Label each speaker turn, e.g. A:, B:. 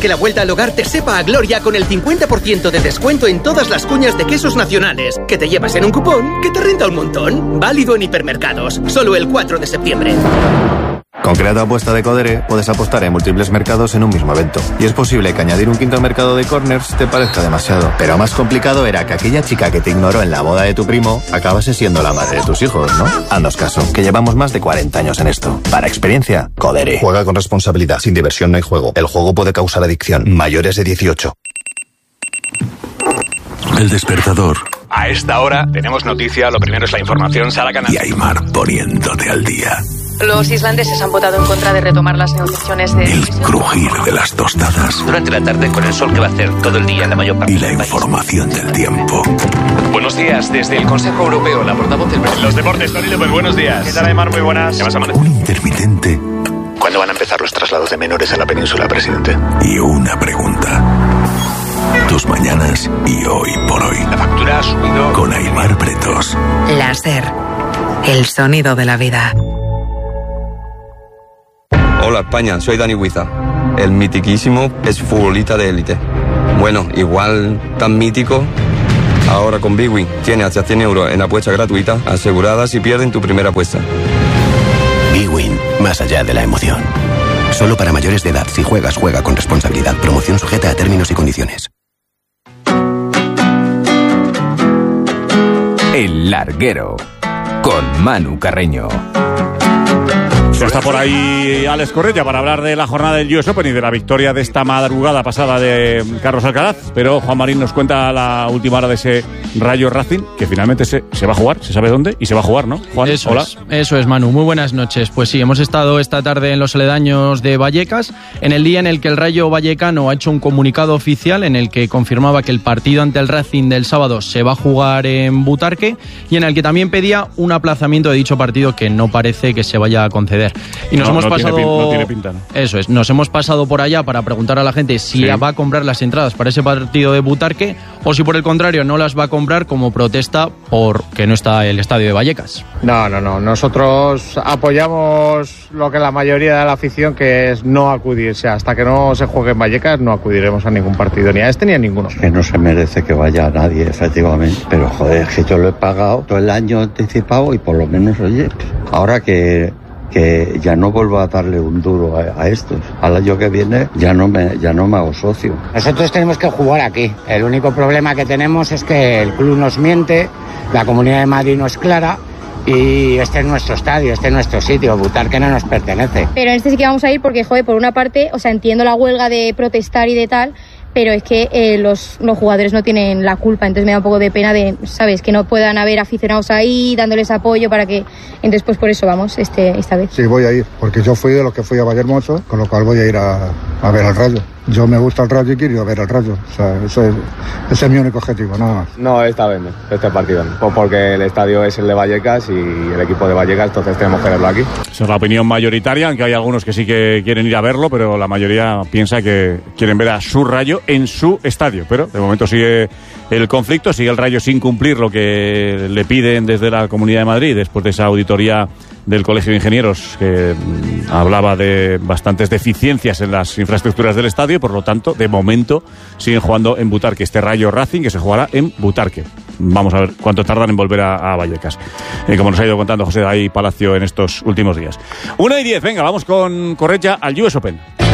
A: Que la vuelta al hogar te sepa a gloria con el 50% de descuento en todas las cuñas de quesos nacionales. Que te llevas en un cupón que te renta un montón. Válido en hipermercados. Solo el 4 de septiembre.
B: Con Creato Apuesta de Codere puedes apostar en múltiples mercados en un mismo evento. Y es posible que añadir un quinto mercado de corners te parezca demasiado. Pero más complicado era que aquella chica que te ignoró en la boda de tu primo acabase siendo la madre de tus hijos, ¿no? Haznos caso, que llevamos más de 40 años en esto. Para experiencia, Codere.
C: Juega con responsabilidad. Sin diversión no hay juego. El juego puede causar adicción. Mayores de 18.
D: El despertador.
E: A esta hora tenemos noticia. Lo primero es la información. Sara Canal.
D: Y Aimar poniéndote al día.
F: Los islandeses han votado en contra de retomar las negociaciones de...
D: El crujir de las tostadas.
G: Durante la tarde con el sol que va a hacer todo el día en la mayor parte
D: y la información del tiempo.
E: Buenos días, desde el Consejo Europeo, la portavoz del... Los deportes, Tony López, buenos días.
H: ¿Qué tal, Aymar? Muy buenas.
E: ¿Qué vas a amanecer?
D: Un intermitente.
C: ¿Cuándo van a empezar los traslados de menores a la península, presidente?
D: Y una pregunta. Tus mañanas y hoy por hoy.
E: La factura ha subido.
D: Con Aimar Pretos.
I: Láser. El sonido de la vida.
J: Hola España, soy Dani Huiza, el mitiquísimo exfutbolista de élite. Bueno, igual tan mítico, ahora con Bwin tiene hasta 100 euros en apuesta gratuita asegurada si pierden tu primera apuesta.
K: Bwin, más allá de la emoción. Solo para mayores de edad, si juegas, juega con responsabilidad. Promoción sujeta a términos y condiciones.
L: El Larguero, con Manu Carreño.
M: Ya está por ahí Alex Correia para hablar de la jornada del US Open y de la victoria de esta madrugada pasada de Carlos Alcaraz. Pero Juan Marín nos cuenta la última hora de ese Rayo Racing, que finalmente se va a jugar, se sabe dónde, y se va a jugar, ¿no? Juan, hola.
N: Eso es, Manu. Muy buenas noches. Pues sí, hemos estado esta tarde en los aledaños de Vallecas, en el día en el que el Rayo vallecano ha hecho un comunicado oficial en el que confirmaba que el partido ante el Racing del sábado se va a jugar en Butarque y en el que también pedía un aplazamiento de dicho partido que no parece que se vaya a conceder. Y nos hemos pasado...
M: no tiene pinta, ¿no?
N: Eso es, nos hemos pasado por allá para preguntar a la gente si va a comprar las entradas para ese partido de Butarque o si por el contrario no las va a comprar como protesta porque no está el estadio de Vallecas.
H: No, nosotros apoyamos lo que la mayoría de la afición, que es no acudirse. Hasta que no se juegue en Vallecas no acudiremos a ningún partido, ni a este ni a ninguno.
O: Que no se merece que vaya nadie, efectivamente, pero joder, que yo lo he pagado todo el año anticipado y por lo menos, oye, ahora que ya no vuelvo a darle un duro a estos. Al año que viene ya no me hago socio.
P: Nosotros tenemos que jugar aquí. El único problema que tenemos es que el club nos miente, la Comunidad de Madrid no es clara y este es nuestro estadio, este es nuestro sitio. Butarque no nos pertenece.
Q: Pero en este sí que vamos a ir porque, joder, por una parte, o sea, entiendo la huelga de protestar y de tal, pero es que los jugadores no tienen la culpa, entonces me da un poco de pena de, ¿sabes?, que no puedan haber aficionados ahí dándoles apoyo para que... Entonces, pues por eso vamos esta vez.
R: Sí, voy a ir, porque yo fui de los que fui a Valle Hermoso, con lo cual voy a ir a ver al Rayo. Yo me gusta el Rayo y quiero ir a ver al Rayo. O sea, ese es mi único objetivo, nada más.
H: No, esta vez no, este partido no. Pues porque el estadio es el de Vallecas y el equipo de Vallecas, entonces tenemos que verlo aquí.
M: Esa es la opinión mayoritaria, aunque hay algunos que sí que quieren ir a verlo, pero la mayoría piensa que quieren ver a su Rayo en su estadio. Pero de momento sigue el conflicto, sigue el Rayo sin cumplir lo que le piden desde la Comunidad de Madrid después de esa auditoría del Colegio de Ingenieros que hablaba de bastantes deficiencias en las infraestructuras del estadio y por lo tanto de momento siguen jugando en Butarque este Rayo Racing, que se jugará en Butarque. Vamos a ver cuánto tardan en volver a Vallecas, como nos ha ido contando José Daí Palacio en estos últimos días. 1:10, venga, vamos con Correia al US Open.